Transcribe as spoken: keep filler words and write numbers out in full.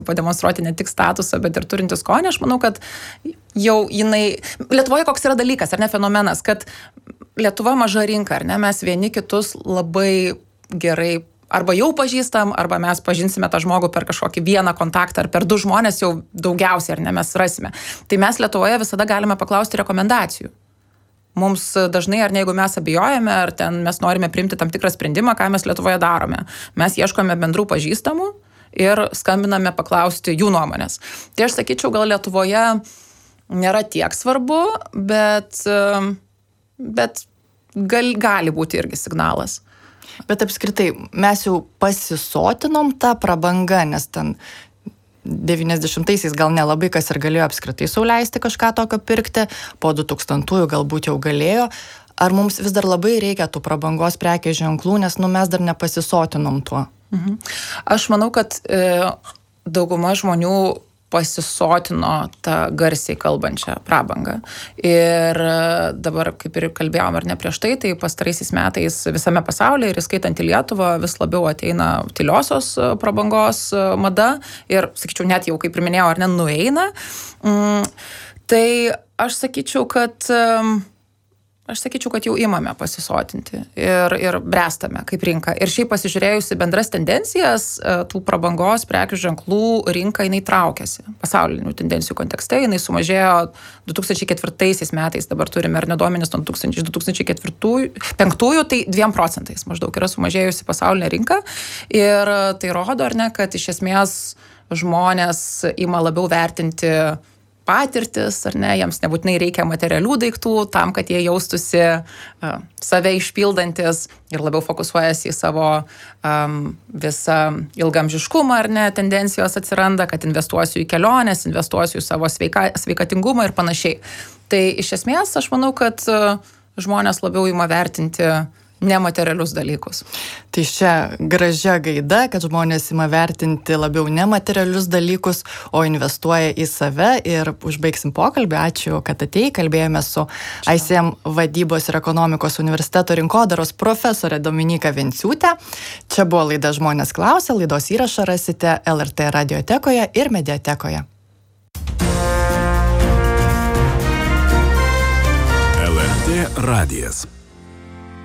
pademonstruoti ne tik statusą, bet ir turinti skonį. Aš manau, kad jau jinai... Lietuvoje koks yra dalykas, ar ne fenomenas, kad Lietuva maža rinka, ar ne, mes vieni kitus labai gerai arba jau pažįstam, arba mes pažinsime tą žmogų per kažkokį vieną kontaktą, ar per du žmonės jau daugiausiai, ar ne, mes rasime. Tai mes Lietuvoje visada galime paklausti rekomendacijų. Mums dažnai, ar ne, jeigu mes abejojame, ar ten mes norime priimti tam tikrą sprendimą, ką mes Lietuvoje darome. Mes ieškome bendrų pažįstamų ir skambiname paklausti jų nuomonės. Tai aš sakyčiau, gal Lietuvoje nėra tiek svarbu, bet, bet gal, gali būti irgi signalas. Bet apskritai, mes jau pasisotinom tą prabangą, nes ten devyniasdešimtaisiais gal nelabai kas ir galėjo apskritai sau leisti kažką tokio pirkti, po du tūkstantųjų galbūt jau galėjo. Ar mums vis dar labai reikia tų prabangos prekės ženklų, nes nu, mes dar nepasisotinom tuo? Mhm. Aš manau, kad e, dauguma žmonių pasisotino tą garsiai kalbančią prabangą. Ir dabar, kaip ir kalbėjom ar ne prieš tai, tai pastaraisiais metais visame pasaulyje ir įskaitant į Lietuvą vis labiau ateina tyliosios prabangos mada ir, sakyčiau, net jau, kaip ir minėjau, ar ne, nueina. Mm, tai aš sakyčiau, kad Aš sakyčiau, kad jau imame pasisotinti ir, ir bręstame kaip rinka. Ir šiaip pasižiūrėjusi bendras tendencijas, tų prabangos prekių ženklų rinka jinai traukiasi. Pasaulinių tendencijų kontekste jinai sumažėjo du tūkstančiai ketvirtaisiais metais, dabar turime ar neduomenis nuo du tūkstančiai penktųjų, tai dviem procentais maždaug yra sumažėjusi pasaulinė rinka. Ir tai rodo, ar ne, kad iš esmės žmonės ima labiau vertinti patirtis, ar ne, jiems nebūtinai reikia materialių daiktų tam, kad jie jaustųsi uh, save išpildantis ir labiau fokusuojasi į savo um, visą ilgamžiškumą, ar ne, tendencijos atsiranda, kad investuosiu į keliones, investuosiu į savo sveika, sveikatingumą ir panašiai. Tai iš esmės aš manau, kad uh, žmonės labiau ima vertinti nematerialius dalykus. Tai čia gražia gaida, kad žmonės ima vertinti labiau nematerialius dalykus, o investuoja į save. Ir užbaigsim pokalbį. Ačiū, kad atėjai. Kalbėjome su I C M vadybos ir ekonomikos universiteto rinkodaros profesorė Dominyka Venciūtė. Čia buvo laida Žmonės klausia. Laidos įrašą rasite L R T radiotekoje ir mediatekoje. L R T radijas.